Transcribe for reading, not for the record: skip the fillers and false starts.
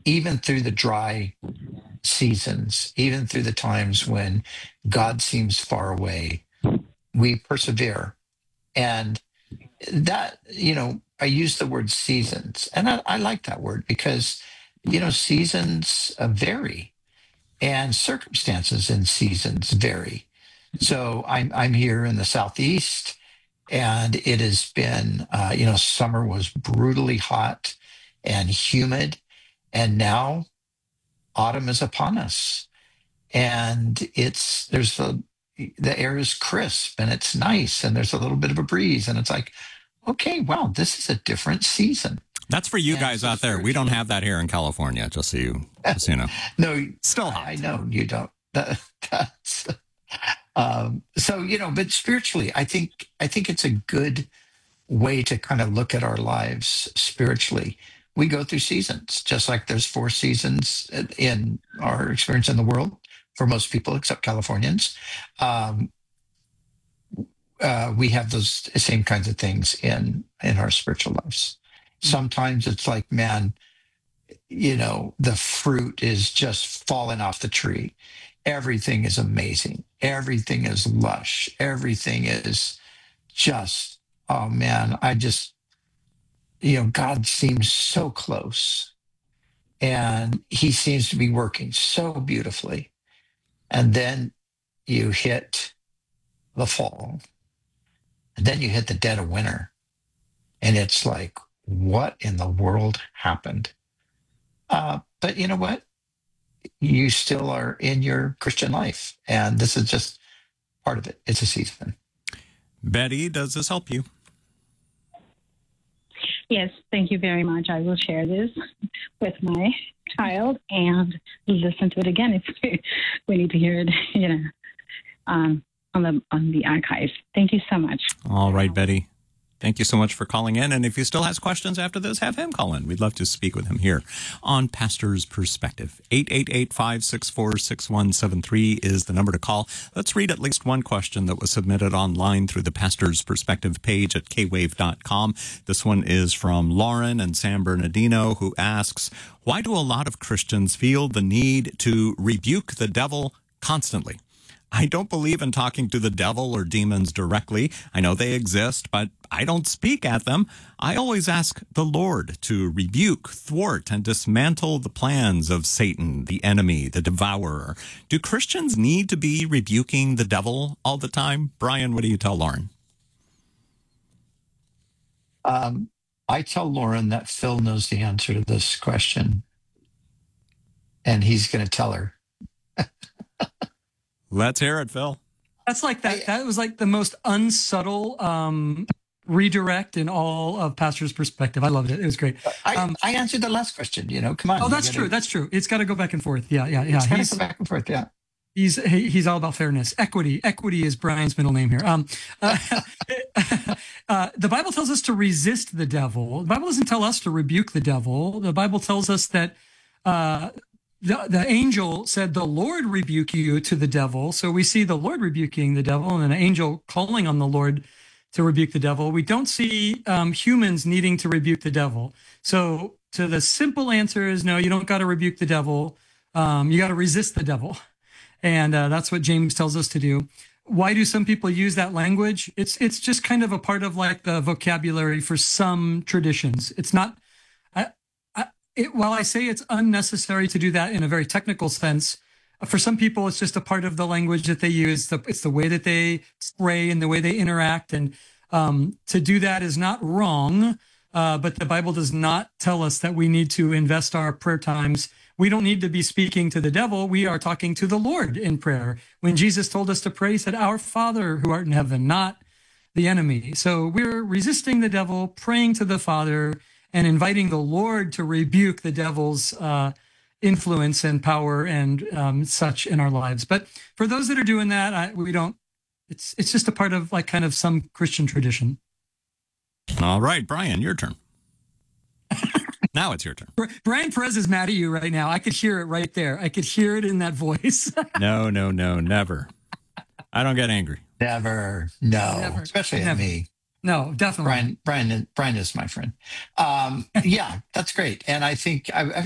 even through the dry seasons, even through the times when God seems far away, we persevere. And that, I use the word seasons, and I like that word because, seasons vary and circumstances in seasons vary. So I'm here in the Southeast, and it has been, summer was brutally hot and humid, and now autumn is upon us, and the air is crisp and it's nice, and there's a little bit of a breeze, and it's like, okay, wow, this is a different season. That's for you guys out there. We don't have that here in California, just so you know. No, still hot. I know you don't. That's but spiritually, I think it's a good way to kind of look at our lives spiritually. We go through seasons, just like there's 4 seasons in our experience in the world for most people, except Californians. We have those same kinds of things in our spiritual lives. Sometimes it's like, man, the fruit is just falling off the tree. Everything is amazing. Everything is lush. Everything is just, oh man, God seems so close, and he seems to be working so beautifully. And then you hit the fall, and then you hit the dead of winter, and it's like, what in the world happened? But you know what? You still are in your Christian life, and this is just part of it. It's a season. Betty, does this help you? Yes, thank you very much. I will share this with my child and listen to it again if we need to hear it, on the archive. Thank you so much. All right, Betty. Thank you so much for calling in. And if he still has questions after this, have him call in. We'd love to speak with him here on Pastor's Perspective. 888-564-6173 is the number to call. Let's read at least one question that was submitted online through the Pastor's Perspective page at kwave.com. This one is from Lauren in San Bernardino, who asks, why do a lot of Christians feel the need to rebuke the devil constantly? I don't believe in talking to the devil or demons directly. I know they exist, but I don't speak at them. I always ask the Lord to rebuke, thwart, and dismantle the plans of Satan, the enemy, the devourer. Do Christians need to be rebuking the devil all the time? Brian, what do you tell Lauren? I tell Lauren that Phil knows the answer to this question, and he's going to tell her. Let's hear it, Phil. That's like that. That was like the most unsubtle redirect in all of Pastor's Perspective. I loved it. It was great. I answered the last question. Come on. Oh, that's true. That's true. It's got to go back and forth. Yeah. It's got to go back and forth. Yeah. He's all about fairness. Equity is Brian's middle name here. The Bible tells us to resist the devil. The Bible doesn't tell us to rebuke the devil. The Bible tells us that the angel said, the Lord rebuke you to the devil. So we see the Lord rebuking the devil and an angel calling on the Lord to rebuke the devil. We don't see humans needing to rebuke the devil. So to the simple answer is no, you don't got to rebuke the devil. You got to resist the devil. And that's what James tells us to do. Why do some people use that language? It's just kind of a part of like the vocabulary for some traditions. It's not, while I say it's unnecessary to do that in a very technical sense, for some people, it's just a part of the language that they use. It's the way that they pray and the way they interact. And to do that is not wrong, but the Bible does not tell us that we need to invest our prayer times. We don't need to be speaking to the devil. We are talking to the Lord in prayer. When Jesus told us to pray, he said, our Father who art in heaven, not the enemy. So we're resisting the devil, praying to the Father, and inviting the Lord to rebuke the devil's influence and power and such in our lives. But for those that are doing that, we don't. It's just a part of like kind of some Christian tradition. All right, Brian, your turn. Now it's your turn. Brian Perez is mad at you right now. I could hear it right there. I could hear it in that voice. No, never. I don't get angry. Never. No, never. Especially at me. No, definitely. Brian is my friend. Yeah, that's great. And I think